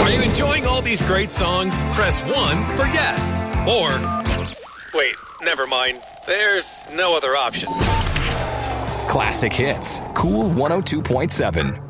Are you enjoying all these great songs? Press 1 for yes. Or, wait, never mind. There's no other option. Classic hits. Cool 102.7.